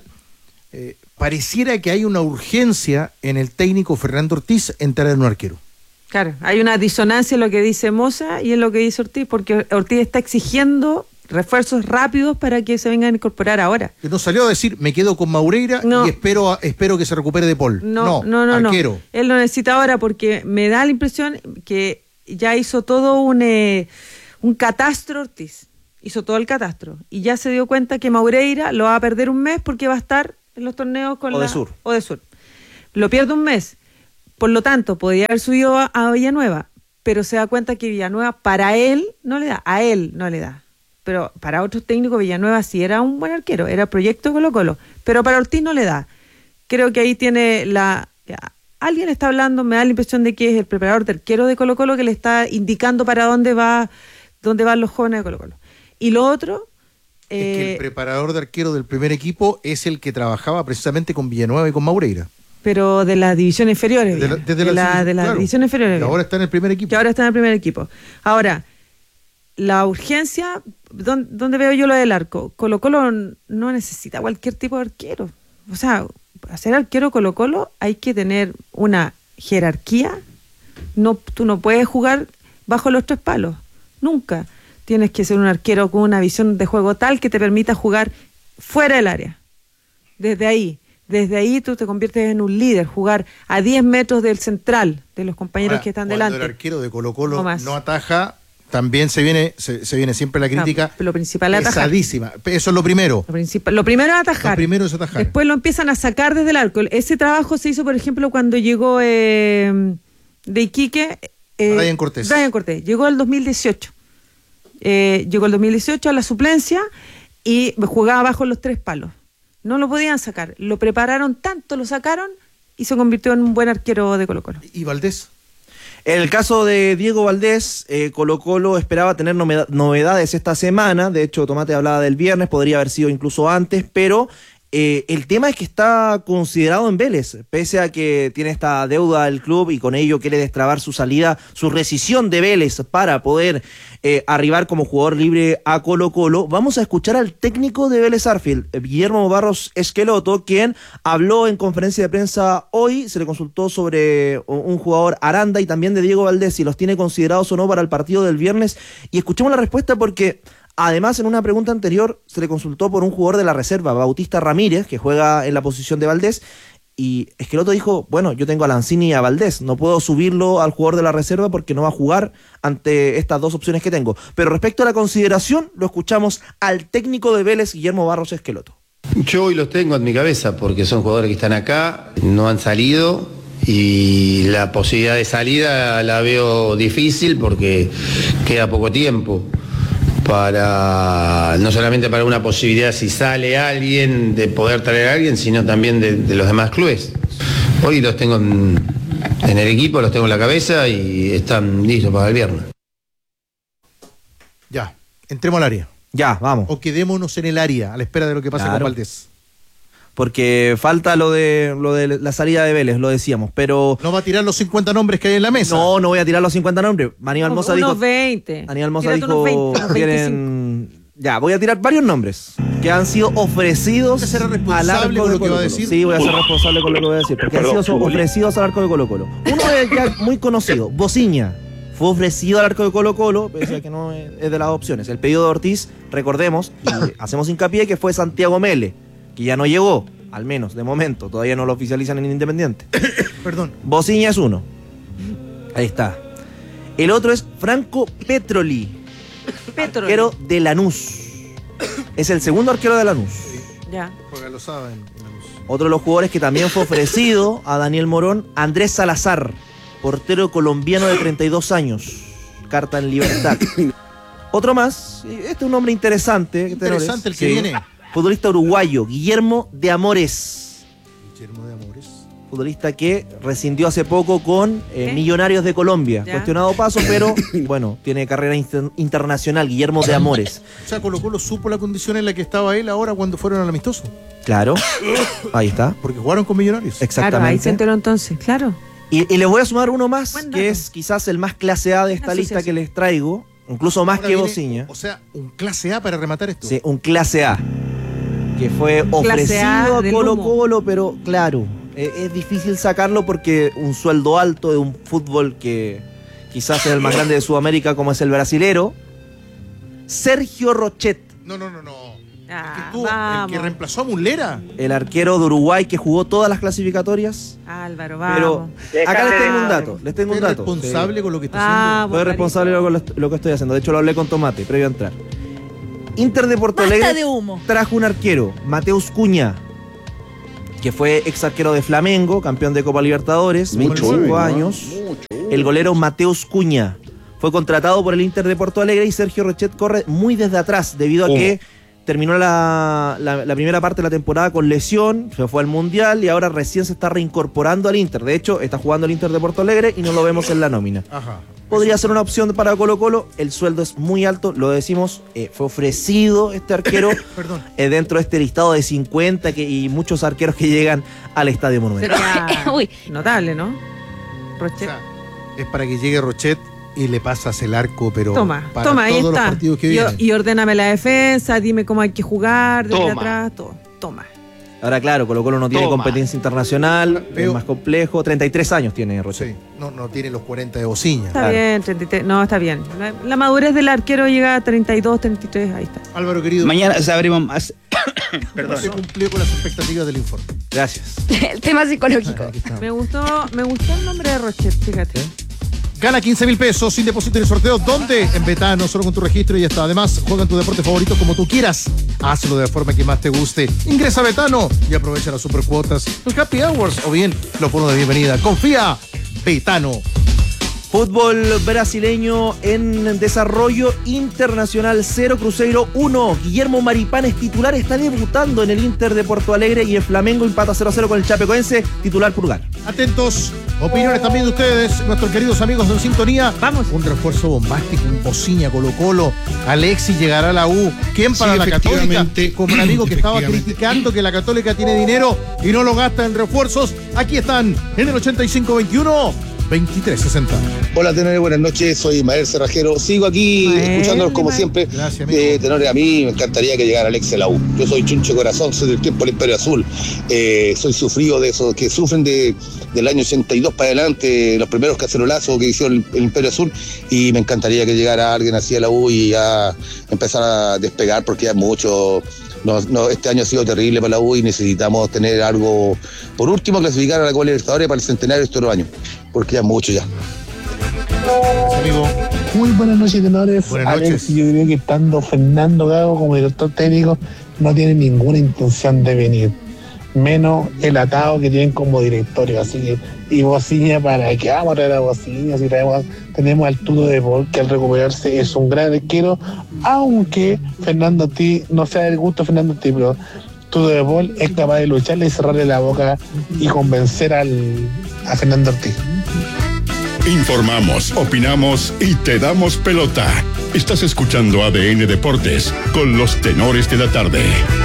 pareciera que hay una urgencia en el técnico Fernando Ortiz en traer un arquero. Claro, hay una disonancia en lo que dice Mosa y en lo que dice Ortiz, porque Ortiz está exigiendo refuerzos rápidos para que se vengan a incorporar ahora. Que no salió a decir, me quedo con Maureira y espero que se recupere de Paul. No, arquero. No. Él lo necesita ahora porque me da la impresión que ya hizo todo un catastro Ortiz. Hizo todo el catastro y ya se dio cuenta que Maureira lo va a perder un mes porque va a estar en los torneos con Odesur. Lo pierde un mes, por lo tanto podría haber subido a Villanueva, pero se da cuenta que Villanueva para él no le da, a él no le da, pero para otros técnicos Villanueva sí era un buen arquero, era proyecto Colo-Colo, pero para Ortiz no le da. Creo que ahí tiene alguien está hablando, me da la impresión de que es el preparador de arquero de Colo-Colo que le está indicando para dónde van los jóvenes de Colo-Colo. Y lo otro... es que el preparador de arquero del primer equipo es el que trabajaba precisamente con Villanueva y con Maureira. Pero de las divisiones inferiores. De las divisiones inferiores. Y ahora está en el primer equipo. Ahora, la urgencia, ¿dónde veo yo lo del arco? Colo-Colo no necesita cualquier tipo de arquero. O sea, para ser arquero Colo-Colo hay que tener una jerarquía. Tú no puedes jugar bajo los tres palos. Nunca. Tienes que ser un arquero con una visión de juego tal que te permita jugar fuera del área. Desde ahí tú te conviertes en un líder, jugar a 10 metros del central, de los compañeros que están delante. Cuando el arquero de Colo-Colo no ataja, también se viene siempre la crítica. Lo principal es atajar. Pesadísima. Eso es lo primero. Lo primero es atajar. Después lo empiezan a sacar desde el arco. Ese trabajo se hizo, por ejemplo, cuando llegó de Iquique Ryan Cortés. Llegó el 2018. Llegó el 2018 a la suplencia y jugaba bajo los tres palos. No lo podían sacar. Lo prepararon tanto, lo sacaron y se convirtió en un buen arquero de Colo-Colo. ¿Y Valdés? En el caso de Diego Valdés, Colo-Colo esperaba tener novedades esta semana. De hecho, Tomate hablaba del viernes, podría haber sido incluso antes, pero el tema es que está considerado en Vélez, pese a que tiene esta deuda del club y con ello quiere destrabar su salida, su rescisión de Vélez para poder arribar como jugador libre a Colo-Colo. Vamos a escuchar al técnico de Vélez Sarsfield, Guillermo Barros Esqueloto, quien habló en conferencia de prensa hoy. Se le consultó sobre un jugador Aranda y también de Diego Valdés, si los tiene considerados o no para el partido del viernes, y escuchemos la respuesta porque... Además, en una pregunta anterior se le consultó por un jugador de la reserva, Bautista Ramírez, que juega en la posición de Valdés, y Esqueloto dijo, bueno, yo tengo a Lanzini y a Valdés, no puedo subirlo al jugador de la reserva porque no va a jugar ante estas dos opciones que tengo. Pero respecto a la consideración, lo escuchamos al técnico de Vélez, Guillermo Barros Esqueloto. Yo hoy los tengo en mi cabeza porque son jugadores que están acá, no han salido y la posibilidad de salida la veo difícil porque queda poco tiempo no solamente para una posibilidad si sale alguien de poder traer a alguien, sino también de los demás clubes. Hoy los tengo en el equipo, los tengo en la cabeza y están listos para el viernes. Ya, entremos al área. Ya, vamos. O quedémonos en el área a la espera de lo que pase con Valdés. Porque falta lo de la salida de Vélez, lo decíamos, pero... ¿No va a tirar los 50 nombres que hay en la mesa? No voy a tirar los 50 nombres. Aníbal Mosa dijo... Unos 20. Aníbal Mosa Tírate dijo... unos 20, unos tienen... Ya, voy a tirar varios nombres que han sido ofrecidos al arco de Colo-Colo. Sí, voy a ser responsable con lo que voy a decir, porque han sido ofrecidos al arco de Colo-Colo. Uno es ya muy conocido, Bociña. Fue ofrecido al arco de Colo-Colo, pese a que no es de las opciones. El pedido de Ortiz, recordemos, y hacemos hincapié que fue Santiago Mele, que ya no llegó. Al menos, de momento. Todavía no lo oficializan en Independiente. Perdón. Bociña es uno. Ahí está. El otro es Franco Petroli. Arquero de Lanús. Es el segundo arquero de Lanús. Ya. Porque lo saben en Lanús. Otro de los jugadores que también fue ofrecido a Daniel Morón, Andrés Salazar, portero colombiano de 32 años. Carta en libertad. Otro más. Este es un nombre interesante. Interesante el que viene. Futbolista uruguayo, Guillermo de Amores. Guillermo de Amores. Futbolista que rescindió hace poco con Millonarios de Colombia. ¿Ya? Cuestionado paso, pero bueno, tiene carrera internacional, Guillermo de Amores. O sea, Colo-Colo supo la condición en la que estaba él ahora cuando fueron al amistoso. Claro, ahí está. Porque jugaron con Millonarios. Exactamente. Claro, ahí se enteró entonces, claro. Y les voy a sumar uno más, que es quizás el más clase A de esta lista que les traigo, incluso más Ahora que viene, Bociña. O sea, un clase A para rematar esto. Sí, un clase A. Que fue ofrecido a Colo-Colo, pero claro, es difícil sacarlo porque un sueldo alto de un fútbol que quizás es el más grande de Sudamérica, como es el brasilero. Sergio Rochet. No. El que reemplazó a Muslera. El arquero de Uruguay que jugó todas las clasificatorias. Álvaro, vamos. Pero acá les tengo un dato. ¿Es responsable con lo que está haciendo? Soy responsable con lo que estoy haciendo. De hecho, lo hablé con Tomate previo a entrar. Inter de Porto Alegre trajo un arquero, Mateus Cuña, que fue ex arquero de Flamengo, campeón de Copa Libertadores, 25 años. El golero Mateus Cuña fue contratado por el Inter de Porto Alegre y Sergio Rochet corre muy desde atrás debido a que terminó la primera parte de la temporada con lesión, se fue al Mundial y ahora recién se está reincorporando al Inter. De hecho, está jugando el Inter de Porto Alegre y no lo vemos en la nómina. Ajá. Podría ser una opción para Colo-Colo, el sueldo es muy alto, lo decimos, fue ofrecido este arquero dentro de este listado de 50 y muchos arqueros que llegan al Estadio Monumental. Notable, ¿no? Rochet. O sea, es para que llegue Rochet y le pasas el arco, pero toma, para todos ahí los está. Partidos que vienen. Y ordéname la defensa, dime cómo hay que jugar, desde atrás, todo. Toma. Ahora, claro, Colo-Colo no tiene competencia internacional, es más complejo. 33 años tiene Rochet. Sí, no tiene los 40 de Bociña. Está bien, 33. No, está bien. La madurez del arquero llega a 32, 33, ahí está. Álvaro, querido. Mañana sabremos más. Perdón. Se cumplió con las expectativas del informe. Gracias. El tema psicológico. Me gustó el nombre de Rochet, fíjate. Gana 15.000 pesos sin depósito en el sorteo. ¿Dónde? En Betano, solo con tu registro y ya está. Además, juega en tu deporte favorito como tú quieras. Hazlo de la forma que más te guste. Ingresa a Betano y aprovecha las supercuotas, el Happy Hours o bien los bonos de bienvenida. Confía, Betano. Fútbol brasileño en desarrollo internacional 0, Cruzeiro 1. Guillermo Maripán es titular, está debutando en el Inter de Porto Alegre y el Flamengo empata 0-0 con el Chapecoense, titular Pulgar. Atentos, opiniones también de ustedes, nuestros queridos amigos en sintonía. Vamos. Un refuerzo bombástico, un Bociña, Colo-Colo. Alexis llegará a la U. ¿Quién para la Católica? Como un amigo que estaba criticando que la Católica tiene dinero y no lo gasta en refuerzos. Aquí están en el 85-21. 2360. Hola Tenores, buenas noches, soy Mael Cerrajero, sigo aquí escuchándolos como siempre. Gracias, Tenores, a mí me encantaría que llegara Alex a la U. Yo soy chuncho de corazón, soy del tiempo del Imperio Azul, soy sufrido de esos que sufren del año 82 para adelante, los primeros cacerolazos que hicieron el Imperio Azul, y me encantaría que llegara alguien así a la U y ya empezar a despegar porque ya mucho. No, este año ha sido terrible para la U y necesitamos tener algo, por último, clasificar a la Copa Libertadores para el centenario de estos años, porque ya es mucho ya. Amigo. Muy buenas noches, Tenores. Buenas Alex, noches. yo creo que estando Fernando Gago como director técnico no tiene ninguna intención de venir. menos el atado que tienen como directorio. Así que, y Bociña, ¿para qué vamos a traer a Bociña? Si tenemos al Tuto de Paul, que al recuperarse es un gran arquero, aunque Fernando Ortiz, no sea del gusto de Fernando Ortiz, pero Tuto de Paul es capaz de lucharle y cerrarle la boca y convencer a Fernando Ortiz. Informamos, opinamos y te damos pelota. Estás escuchando ADN Deportes con los tenores de la tarde.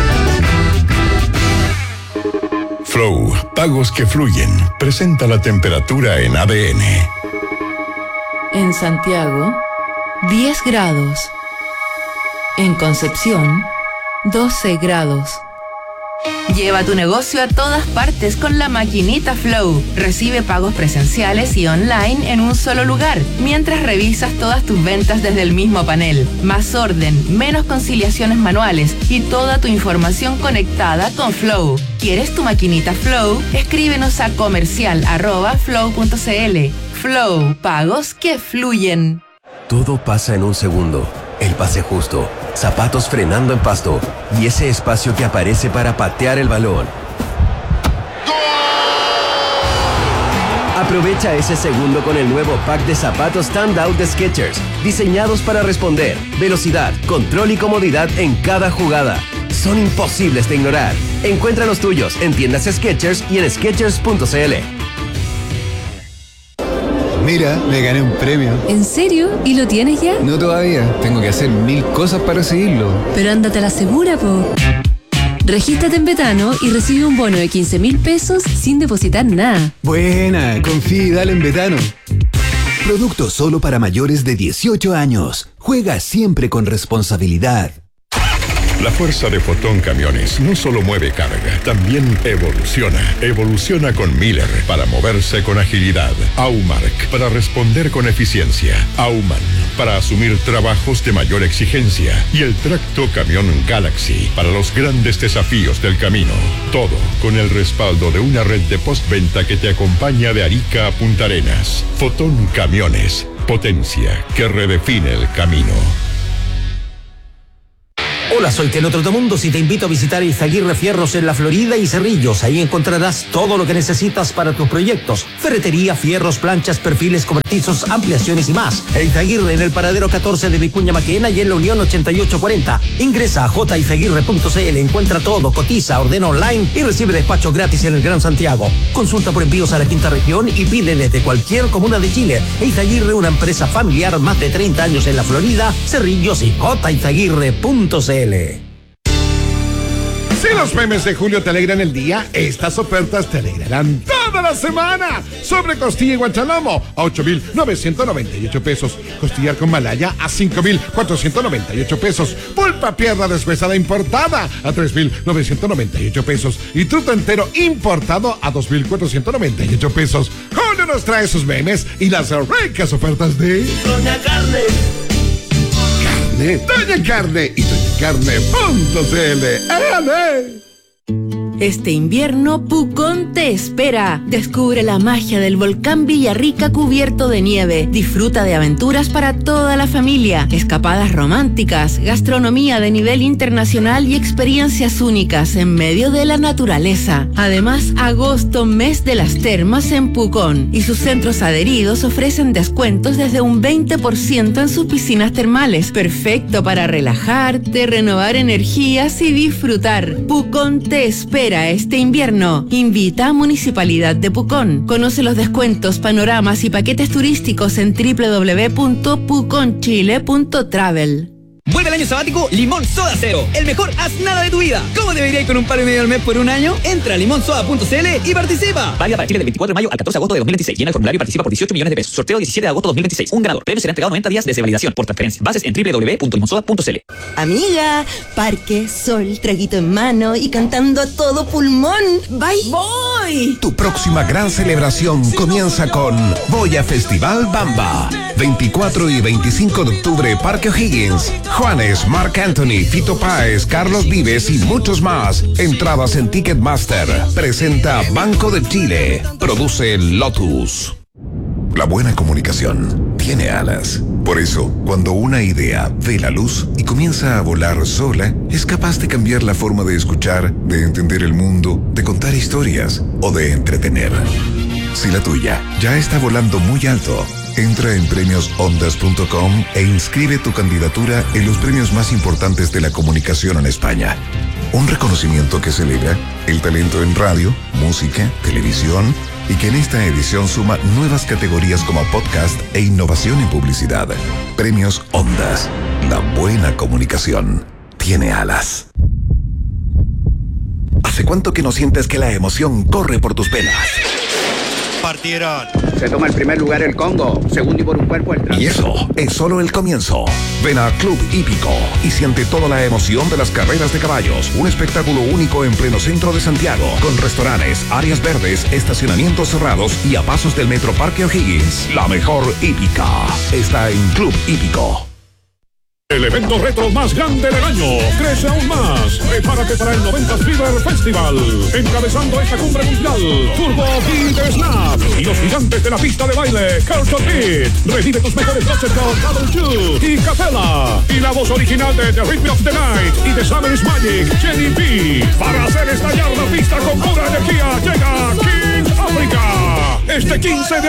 Flow, pagos que fluyen. Presenta la temperatura en ADN. En Santiago, 10 grados. En Concepción, 12 grados. Lleva tu negocio a todas partes con la maquinita Flow. Recibe pagos presenciales y online en un solo lugar, mientras revisas todas tus ventas desde el mismo panel. Más orden, menos conciliaciones manuales y toda tu información conectada con Flow. ¿Quieres tu maquinita Flow? Escríbenos a comercial@flow.cl. Flow, pagos que fluyen. Todo pasa en un segundo. El pase justo, zapatos frenando en pasto y ese espacio que aparece para patear el balón. Aprovecha ese segundo con el nuevo pack de zapatos Standout de Skechers, diseñados para responder, velocidad, control y comodidad en cada jugada. Son imposibles de ignorar. Encuentra los tuyos en tiendas Skechers y en Skechers.cl. Mira, me gané un premio. ¿En serio? ¿Y lo tienes ya? No todavía, tengo que hacer 1000 cosas para recibirlo. Pero ándate a la segura, po. Regístrate en Betano y recibe un bono de 15.000 pesos sin depositar nada. Buena, confía y dale en Betano. Producto solo para mayores de 18 años. Juega siempre con responsabilidad. La fuerza de Fotón Camiones no solo mueve carga, también evoluciona. Evoluciona con Miller para moverse con agilidad. Aumark para responder con eficiencia. Auman para asumir trabajos de mayor exigencia. Y el tracto camión Galaxy para los grandes desafíos del camino. Todo con el respaldo de una red de postventa que te acompaña de Arica a Punta Arenas. Fotón Camiones. Potencia que redefine el camino. Hola, soy Teno Trotamundos y te invito a visitar Izaguirre Fierros en La Florida y Cerrillos. Ahí encontrarás todo lo que necesitas para tus proyectos. Ferretería, fierros, planchas, perfiles cobertizos, ampliaciones y más. Izaguirre en el paradero 14 de Vicuña Maquena y en la Unión 8840. Ingresa a jizaguirre.cl, encuentra todo, cotiza, ordena online y recibe despacho gratis en el Gran Santiago. Consulta por envíos a la quinta región y pídele de cualquier comuna de Chile. Izaguirre, una empresa familiar, más de 30 años en La Florida, Cerrillos y jizaguirre.cl. Si los memes de julio te alegran el día, estas ofertas te alegrarán toda la semana. Sobre costilla y guanchalomo a 8,998 pesos. Costillar con malaya a 5,498 pesos. Pulpa pierna deshuesada importada a 3,998 pesos. Y truto entero importado a 2,498 pesos. Julio nos trae sus memes y las ricas ofertas de Doña Carne. Doña Carne y doñacarne.cl. Este invierno, Pucón te espera. Descubre la magia del volcán Villarrica cubierto de nieve. Disfruta de aventuras para toda la familia, escapadas románticas, gastronomía de nivel internacional y experiencias únicas en medio de la naturaleza. Además, agosto, mes de las termas en Pucón, y sus centros adheridos ofrecen descuentos desde un 20% en sus piscinas termales. Perfecto para relajarte, renovar energías y disfrutar. Pucón te espera este invierno. Invita a Municipalidad de Pucón. Conoce los descuentos, panoramas y paquetes turísticos en www.puconchile.travel. Vuelve el año sabático Limón Soda Cero, el mejor haz nada de tu vida. ¿Cómo debería ir con un par y medio al mes por un año? Entra a limonsoda.cl y participa. Válida para Chile del 24 de mayo al 14 de agosto de 2026. Llena el formulario y participa por 18 millones de pesos. Sorteo 17 de agosto de 2026. Un ganador. Premio será entregado 90 días desde validación por transferencia. Bases en www.limonsoda.cl. Amiga, parque, sol, traguito en mano y cantando a todo pulmón. ¡Bye! ¡Voy! Tu próxima gran celebración comienza con Boya Festival Bamba. 24 y 25 de octubre, Parque O'Higgins. Juanes, Marc Anthony, Fito Páez, Carlos Vives y muchos más. Entradas en Ticketmaster. Presenta Banco de Chile. Produce Lotus. La buena comunicación tiene alas. Por eso, cuando una idea ve la luz y comienza a volar sola, es capaz de cambiar la forma de escuchar, de entender el mundo, de contar historias o de entretener. Si la tuya ya está volando muy alto, entra en premiosondas.com e inscribe tu candidatura en los premios más importantes de la comunicación en España. Un reconocimiento que celebra el talento en radio, música, televisión y que en esta edición suma nuevas categorías como podcast e innovación en publicidad. Premios Ondas. La buena comunicación tiene alas. ¿Hace cuánto que no sientes que la emoción corre por tus venas? Partieron. Se toma el primer lugar el Congo, segundo y por un cuerpo el Y eso es solo el comienzo. Ven a Club Hípico y siente toda la emoción de las carreras de caballos. Un espectáculo único en pleno centro de Santiago, con restaurantes, áreas verdes, estacionamientos cerrados y a pasos del Metro Parque O'Higgins. La mejor hípica está en Club Hípico. El evento retro más grande del año crece aún más. Prepárate para el 90 Fever Festival. Encabezando esta cumbre mundial, Turbo Beat Snap y los gigantes de la pista de baile, Culture Beat. Revive tus mejores noches con Double Two y Capella. Y la voz original de The Rhythm of the Night y The Summer is Magic, Jenny B. Para hacer estallar la pista con pura energía, llega King Africa. Este 15 de